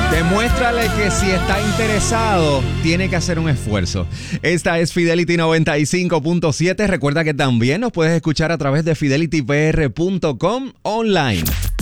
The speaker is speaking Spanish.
Demuéstrale que si está interesado, tiene que hacer un esfuerzo. Esta es Fidelity 95.7. Recuerda que también nos puedes escuchar a través de fidelitypr.com online.